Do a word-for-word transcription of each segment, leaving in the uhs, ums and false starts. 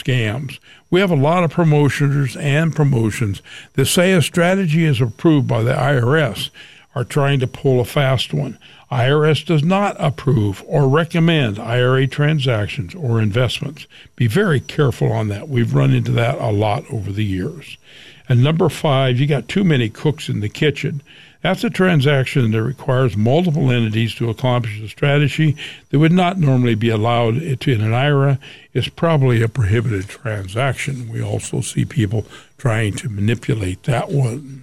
scams. We have a lot of promotioners and promotions that say a strategy is approved by the I R S are trying to pull a fast one. I R S does not approve or recommend I R A transactions or investments. Be very careful on that. We've run into that a lot over the years. And number five, you got too many cooks in the kitchen. That's a transaction that requires multiple entities to accomplish a strategy that would not normally be allowed to in an I R A. It's probably a prohibited transaction. We also see people trying to manipulate that one.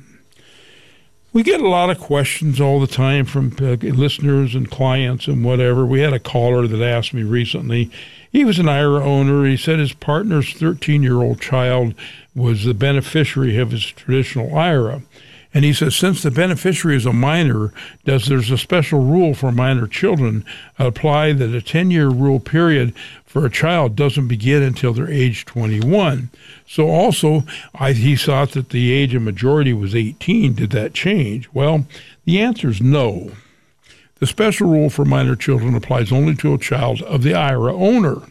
We get a lot of questions all the time from uh, listeners and clients and whatever. We had a caller that asked me recently. He was an I R A owner. He said his partner's thirteen-year-old child was the beneficiary of his traditional I R A. And he says, since the beneficiary is a minor, does there's a special rule for minor children apply that a ten-year rule period for a child doesn't begin until they're age twenty-one. So also, I, he thought that the age of majority was eighteen. Did that change? Well, the answer is no. The special rule for minor children applies only to a child of the I R A owner.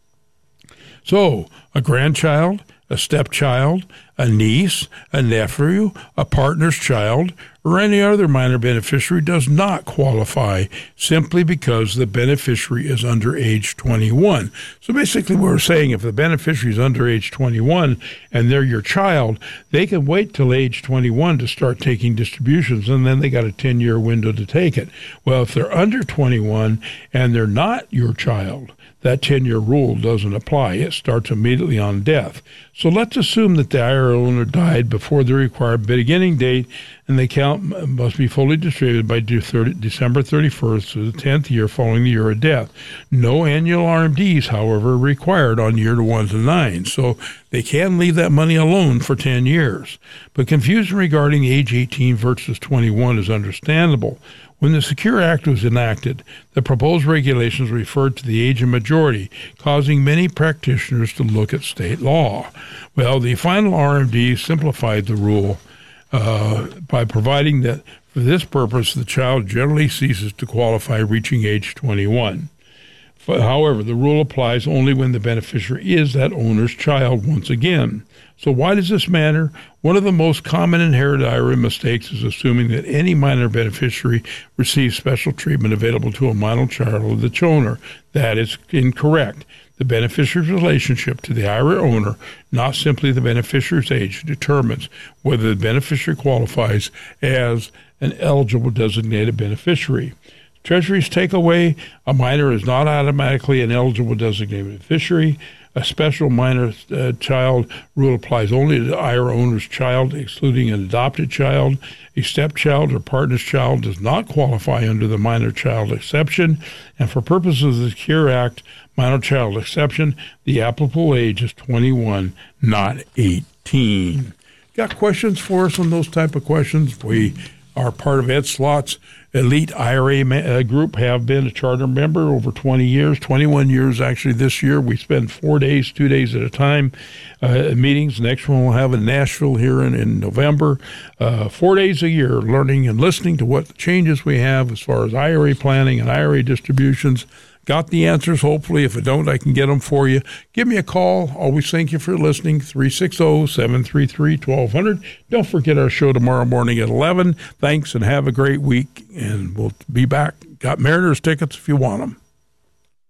So, a grandchild, a stepchild, a niece, a nephew, a partner's child, or any other minor beneficiary does not qualify simply because the beneficiary is under age twenty-one. So basically we're saying if the beneficiary is under age twenty-one and they're your child, they can wait till age twenty-one to start taking distributions, and then they got a ten-year window to take it. Well, if they're under twenty-one and they're not your child, that ten-year rule doesn't apply. It starts immediately on death. So let's assume that the I R A owner died before the required beginning date, and the account must be fully distributed by December thirty-first, so the tenth year following the year of death. No annual R M Ds, however, are required on year one to nine, so they can leave that money alone for ten years. But confusion regarding age eighteen versus twenty-one is understandable. When the Secure Act was enacted, the proposed regulations referred to the age of majority, causing many practitioners to look at state law. Well, the final R M D simplified the rule uh, by providing that for this purpose, the child generally ceases to qualify reaching age twenty-one. However, the rule applies only when the beneficiary is that owner's child once again. So why does this matter? One of the most common inherited I R A mistakes is assuming that any minor beneficiary receives special treatment available to a minor child of the owner. That is incorrect. The beneficiary's relationship to the I R A owner, not simply the beneficiary's age, determines whether the beneficiary qualifies as an eligible designated beneficiary. Treasury's takeaway: a minor is not automatically an eligible designated beneficiary. A special minor uh, child rule applies only to the I R A owner's child, excluding an adopted child. A stepchild or partner's child does not qualify under the minor child exception. And for purposes of the Secure Act minor child exception, the applicable age is twenty-one, not eighteen. Got questions for us on those type of questions? We are part of Ed Slott's elite I R A uh, group, have been a charter member over twenty years, twenty-one years actually this year. We spend four days, two days at a time, uh, meetings. Next one we'll have in Nashville here in, in November. Uh, four days a year learning and listening to what changes we have as far as I R A planning and I R A distributions. Got the answers, hopefully. If I don't, I can get them for you. Give me a call. Always thank you for listening. three six zero, seven three three, one two zero zero. Don't forget our show tomorrow morning at eleven. Thanks, and have a great week, and we'll be back. Got Mariners tickets if you want them.